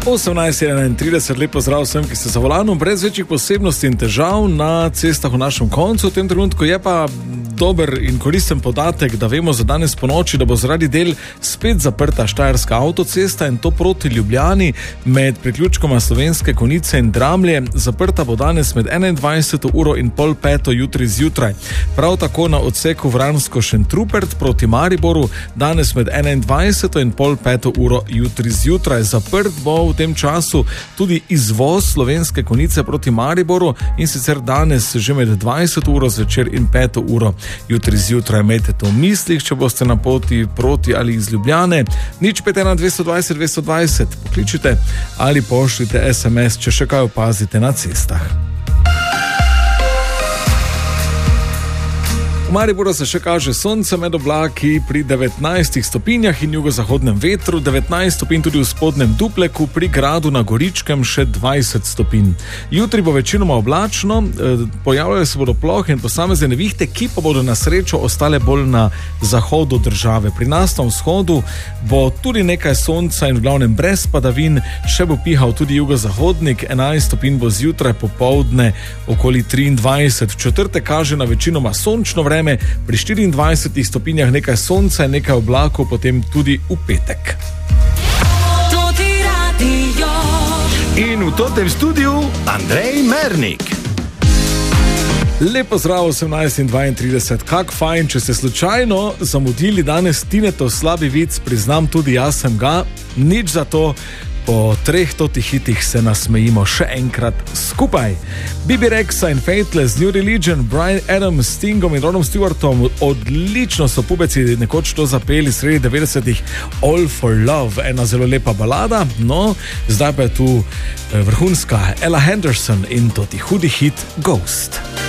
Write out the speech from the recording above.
18:31, lepo zdrav vsem, ki ste za volanom, brez večjih posebnosti in težav na cestah v našem koncu. V tem trenutku je pa dober in koristen podatek, da vemo za danes po noči, da bo zaradi del spet zaprta Štajerska avtocesta in to proti Ljubljani med priključkoma Slovenske Konjice in Dramlje. Zaprta bo danes med 21 uro in pol peto jutri zjutraj. Prav tako na odseku Vransko-Šentrupert proti Mariboru danes med 21 in pol peto uro jutri zjutraj. Zaprt bo v tem času tudi izvoz Slovenske Konjice proti Mariboru in sicer danes že med 20 uro zvečer in 5 uro jutri zjutraj. Imejte to v mislih, če boste na poti proti ali iz Ljubljane. 051 220 220 pokličite ali pošljite SMS, če še kaj opazite na cestah. V Mariboru se še kaže sonce med oblaki pri 19 stopinjah in jugozahodnem vetru, 19 stopinj tudi v spodnjem Dupleku, pri Gradu na Goričkem še 20 stopinj. Jutri bo večinoma oblačno, pojavljajo se bodo plohe in posamezne nevihte, ki pa bodo na srečo ostale bolj na zahodu države. Pri nas na vzhodu bo tudi nekaj sonca in v glavnem brez padavin, še bo pihal tudi jugozahodnik, 11 stopinj bo zjutraj, popoldne okoli 23. V četrtek kaže na večinoma sončno vreme, pri 24 stopinjah nekaj sonca in nekaj oblakov, potem tudi v petek. In v totem studiu Andrej Mernik. Lepo zdrav, 18:32, kak fajn, če ste slučajno zamudili danes Tinetov slabi vic, priznam, tudi jaz sem ga, nič za to. Po 300 hitih se nasmejimo še enkrat skupaj. Bibi Rexa in Faithless, New Religion, Bryan Adams, Stingom in Ronom Stewartom, odlično so pubeci nekoč to zapeli sredi 90-ih, All for Love, ena zelo lepa balada, no, zdaj pa je tu vrhunska Ella Henderson in toti hudi hit Ghost.